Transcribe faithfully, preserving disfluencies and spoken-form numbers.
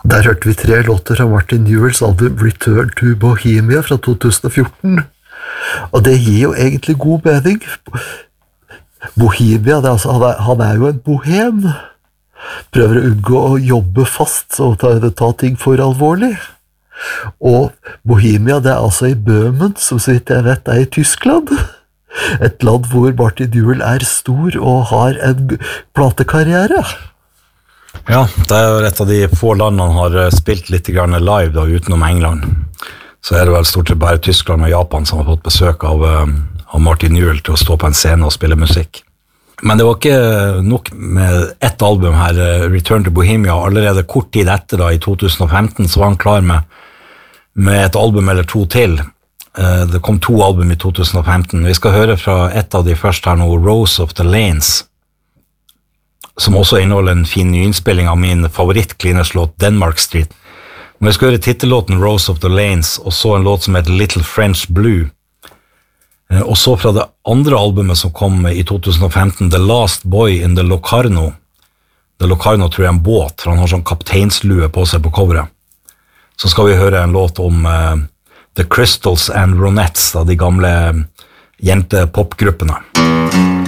Der hørte vi tre låter fra Martin Newells album Return to Bohemia fra to tusen og fjorten. Og det gir jo egentlig god mening. Bohemia, det er altså, han, er, han er jo en bohem. Prøver å unngå å jobbe fast og ta, ta ting for alvorlig. Og Bohemia, det er altså i Bøhmen, som så vidt jeg vet er i Tyskland. Et land hvor Martin Newell er stor og har en platekarriere. Ja, det er jo et av de få landene han har spilt litt grann live da, utenom England. Så er det vel stort sett bare Tyskland og Japan som har fått besøk av, av Martin Newell til å stå på en scene og spille musikk. Men det var ikke nok med ett album her, Return to Bohemia. Allerede kort tid etter da, i to tusen og femten, så var han klar med, med et album eller to til. Det kom to album i to tusen og femten. Vi skal høre fra et av de første her nå, Rose of the Lanes, som også inneholder en fin nyinnspilling av min favoritt-cleanerslåt Denmark Street. Men vi skal høre titellåten Rose of the Lanes, og så en låt som heter Little French Blue. Og så fra det andre albumet som kom i to tusen og femten, The Last Boy in the Locarno. The Locarno tror jeg er en båt, for han har sånn kapteinslue på seg på coveret. Så skal vi høre en låt om uh, The Crystals and Ronettes, da, de gamle jente-popgruppene.